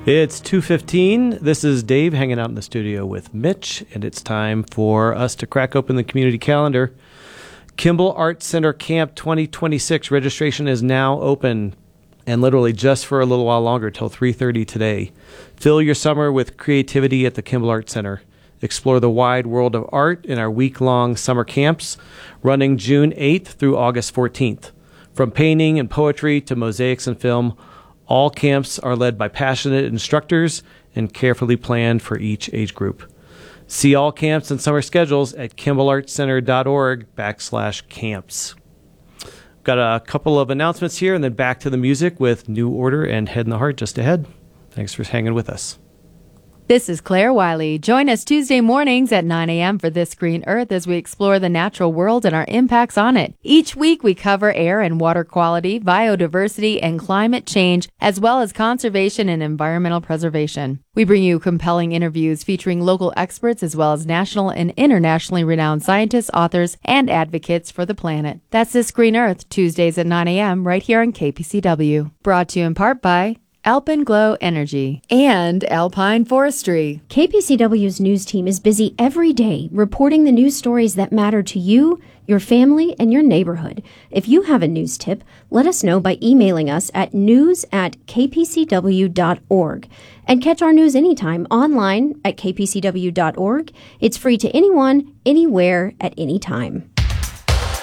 It's 2:15. This is Dave hanging out in the studio with Mitch, and it's time for us to crack open the community calendar. Kimball Art Center Camp 2026 registration is now open, and literally just for a little while longer, till 3:30 today. Fill your summer with creativity at the Kimball Art Center. Explore the wide world of art in our week-long summer camps, running June 8th through August 14th. From painting and poetry to mosaics and film, all camps are led by passionate instructors and carefully planned for each age group. See all camps and summer schedules at kimbellartcenter.org/camps. Got a couple of announcements here and then back to the music with New Order and Head in the Heart just ahead. Thanks for hanging with us. This is Claire Wiley. Join us Tuesday mornings at 9 a.m. for This Green Earth as we explore the natural world and our impacts on it. Each week we cover air and water quality, biodiversity, and climate change, as well as conservation and environmental preservation. We bring you compelling interviews featuring local experts as well as national and internationally renowned scientists, authors, and advocates for the planet. That's This Green Earth, Tuesdays at 9 a.m. right here on KPCW. Brought to you in part by Alpenglow Energy and Alpine Forestry. KPCW's news team is busy every day reporting the news stories that matter to you, your family, and your neighborhood. If you have a news tip, let us know by emailing us at news@kpcw.org. And catch our news anytime online at kpcw.org. It's free to anyone, anywhere, at any time.